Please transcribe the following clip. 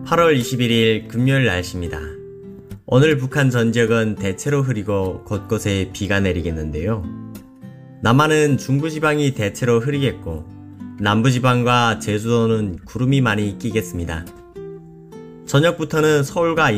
8월 21일 금요일 날씨입니다. 오늘 북한 전 지역은 대체로 흐리고 곳곳에 비가 내리겠는데요. 남한은 중부지방이 대체로 흐리겠고 남부지방과 제주도는 구름이 많이 끼겠습니다. 저녁부터는 서울과